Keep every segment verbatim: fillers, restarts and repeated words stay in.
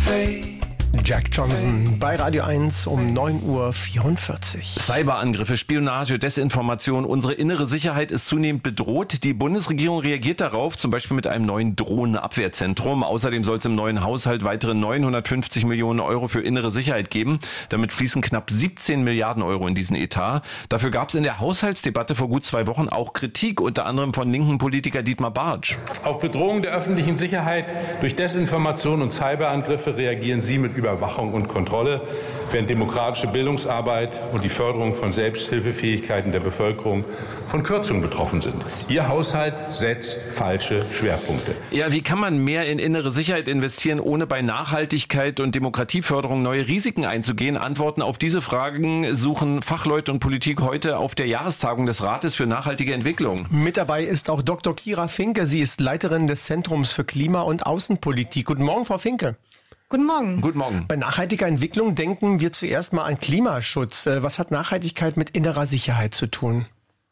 Jack Johnson bei Radio eins um neun Uhr vierundvierzig. Cyberangriffe, Spionage, Desinformation. Unsere innere Sicherheit ist zunehmend bedroht. Die Bundesregierung reagiert darauf, zum Beispiel mit einem neuen Drohnenabwehrzentrum. Außerdem soll es im neuen Haushalt weitere neunhundertfünfzig Millionen Euro für innere Sicherheit geben. Damit fließen knapp siebzehn Milliarden Euro in diesen Etat. Dafür gab es in der Haushaltsdebatte vor gut zwei Wochen auch Kritik, unter anderem von linken Politiker Dietmar Bartsch. Auf Bedrohungen der öffentlichen Sicherheit durch Desinformation und Cyberangriffe reagieren Sie mit Überwachung und Kontrolle, während demokratische Bildungsarbeit und die Förderung von Selbsthilfefähigkeiten der Bevölkerung von Kürzungen betroffen sind. Ihr Haushalt setzt falsche Schwerpunkte. Ja, wie kann man mehr in innere Sicherheit investieren, ohne bei Nachhaltigkeit und Demokratieförderung neue Risiken einzugehen? Antworten auf diese Fragen suchen Fachleute und Politik heute auf der Jahrestagung des Rates für nachhaltige Entwicklung. Mit dabei ist auch Doktor Kira Finke. Sie ist Leiterin des Zentrums für Klima- und Außenpolitik. Guten Morgen, Frau Finke. Guten Morgen. Guten Morgen. Bei nachhaltiger Entwicklung denken wir zuerst mal an Klimaschutz. Was hat Nachhaltigkeit mit innerer Sicherheit zu tun?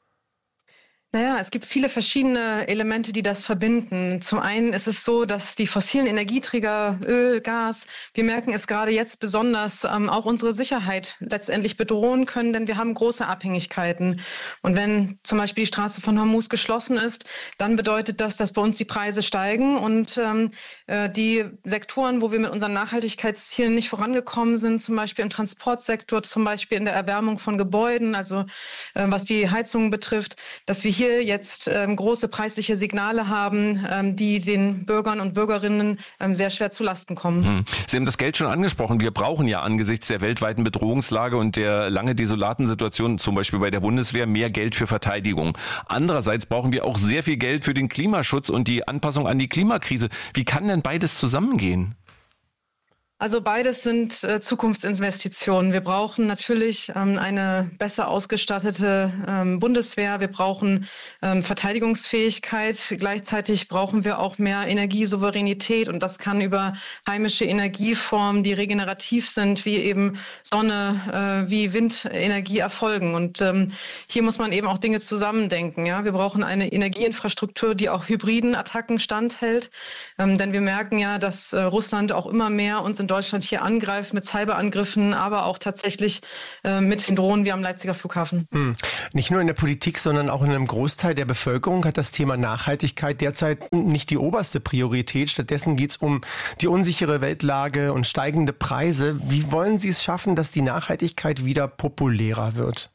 Naja, es gibt viele verschiedene Elemente, die das verbinden. Zum einen ist es so, dass die fossilen Energieträger, Öl, Gas, wir merken es gerade jetzt besonders, ähm, auch unsere Sicherheit letztendlich bedrohen können, denn wir haben große Abhängigkeiten. Und wenn zum Beispiel die Straße von Hormuz geschlossen ist, dann bedeutet das, dass bei uns die Preise steigen und ähm, äh, die Sektoren, wo wir mit unseren Nachhaltigkeitszielen nicht vorangekommen sind, zum Beispiel im Transportsektor, zum Beispiel in der Erwärmung von Gebäuden, also äh, was die Heizungen betrifft, dass wir hier jetzt ähm, große preisliche Signale haben, ähm, die den Bürgern und Bürgerinnen ähm, sehr schwer zu Lasten kommen. Hm. Sie haben das Geld schon angesprochen. Wir brauchen ja angesichts der weltweiten Bedrohungslage und der lange desolaten Situation, zum Beispiel bei der Bundeswehr, mehr Geld für Verteidigung. Andererseits brauchen wir auch sehr viel Geld für den Klimaschutz und die Anpassung an die Klimakrise. Wie kann denn beides zusammengehen? Also beides sind äh, Zukunftsinvestitionen. Wir brauchen natürlich ähm, eine besser ausgestattete ähm, Bundeswehr. Wir brauchen ähm, Verteidigungsfähigkeit. Gleichzeitig brauchen wir auch mehr Energiesouveränität. Und das kann über heimische Energieformen, die regenerativ sind, wie eben Sonne, äh, wie Windenergie erfolgen. Und ähm, hier muss man eben auch Dinge zusammendenken. Ja? Wir brauchen eine Energieinfrastruktur, die auch hybriden Attacken standhält. Ähm, denn wir merken ja, dass äh, Russland auch immer mehr uns in Deutschland hier angreift mit Cyberangriffen, aber auch tatsächlich äh, mit den Drohnen wie am Leipziger Flughafen. Hm. Nicht nur in der Politik, sondern auch in einem Großteil der Bevölkerung hat das Thema Nachhaltigkeit derzeit nicht die oberste Priorität. Stattdessen geht es um die unsichere Weltlage und steigende Preise. Wie wollen Sie es schaffen, dass die Nachhaltigkeit wieder populärer wird?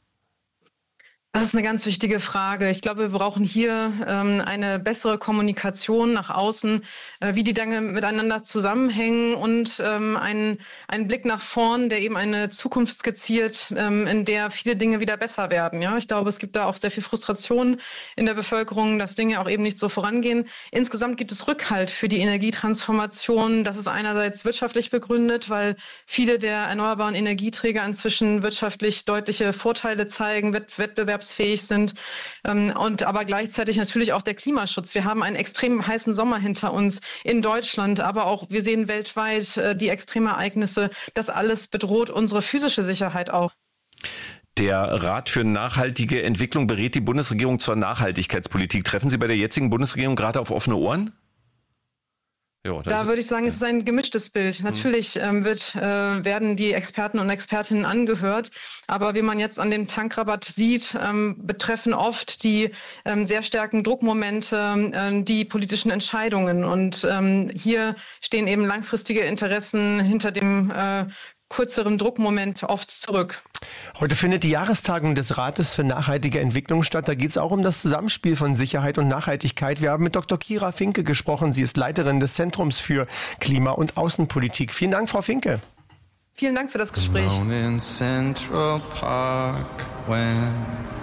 Das ist eine ganz wichtige Frage. Ich glaube, wir brauchen hier ähm, eine bessere Kommunikation nach außen, äh, wie die Dinge miteinander zusammenhängen und ähm, einen, einen Blick nach vorn, der eben eine Zukunft skizziert, ähm, in der viele Dinge wieder besser werden. Ja, ich glaube, es gibt da auch sehr viel Frustration in der Bevölkerung, dass Dinge auch eben nicht so vorangehen. Insgesamt gibt es Rückhalt für die Energietransformation. Das ist einerseits wirtschaftlich begründet, weil viele der erneuerbaren Energieträger inzwischen wirtschaftlich deutliche Vorteile zeigen, Wettbewerb fähig sind ähm, und aber gleichzeitig natürlich auch der Klimaschutz. Wir haben einen extrem heißen Sommer hinter uns in Deutschland, aber auch wir sehen weltweit äh, die Extremereignisse. Das alles bedroht unsere physische Sicherheit auch. Der Rat für nachhaltige Entwicklung berät die Bundesregierung zur Nachhaltigkeitspolitik. Treffen Sie bei der jetzigen Bundesregierung gerade auf offene Ohren? Jo, da würde ich sagen, es ist ein gemischtes Bild. Natürlich ähm, wird, äh, werden die Experten und Expertinnen angehört, aber wie man jetzt an dem Tankrabatt sieht, ähm, betreffen oft die ähm, sehr starken Druckmomente äh, die politischen Entscheidungen. Und ähm, hier stehen eben langfristige Interessen hinter dem äh, kürzeren Druckmoment oft zurück. Heute findet die Jahrestagung des Rates für nachhaltige Entwicklung statt. Da geht es auch um das Zusammenspiel von Sicherheit und Nachhaltigkeit. Wir haben mit Doktor Kira Finke gesprochen. Sie ist Leiterin des Zentrums für Klima- und Außenpolitik. Vielen Dank, Frau Finke. Vielen Dank für das Gespräch.